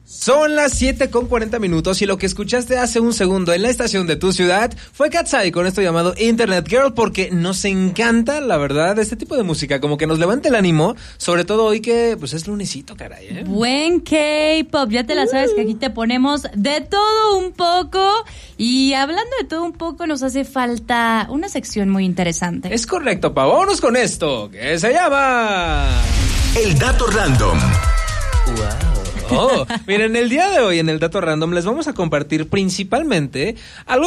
Son las 7:40 y lo que escuchaste hace un segundo en la estación de tu ciudad fue Katsai con esto llamado Internet Girl, porque nos encanta, la verdad, este tipo de música, como que nos levanta el ánimo, sobre todo hoy que pues es lunesito, caray, ¿eh? Buen K-pop, ya te la sabes que aquí te ponemos de todo un poco, y hablando de todo un poco nos hace falta una sección muy interesante. Es correcto, Pau, vámonos con esto, que se llama... El dato random. Miren, el día de hoy en el Dato Random les vamos a compartir principalmente algo